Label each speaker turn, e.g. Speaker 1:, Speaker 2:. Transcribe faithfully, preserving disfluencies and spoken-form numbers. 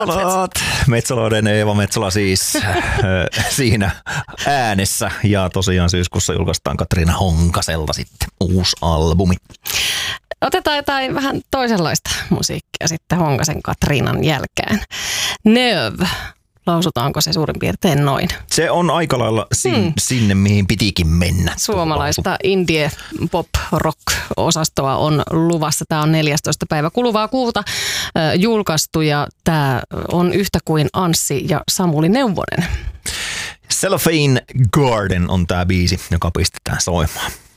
Speaker 1: Metsolaat, Metsoloiden Eeva Metsola siis äh, siinä äänessä. Ja tosiaan syyskuussa julkaistaan Katriina Honkaselta sitten uusi albumi.
Speaker 2: Otetaan jotain vähän toisenlaista musiikkia sitten Honkasen Katriinan jälkeen. Neuv. Lausutaanko se suurin piirtein noin?
Speaker 1: Se on aika lailla sin- hmm. sinne, mihin pitikin mennä.
Speaker 2: Suomalaista indie pop rock osastoa on luvassa. Tämä on neljästoista päivä kuluvaa kuuta äh, julkaistu ja tämä on yhtä kuin Anssi ja Samuli Neuvonen.
Speaker 1: Cellophane Garden on tämä biisi, joka pistetään soimaan.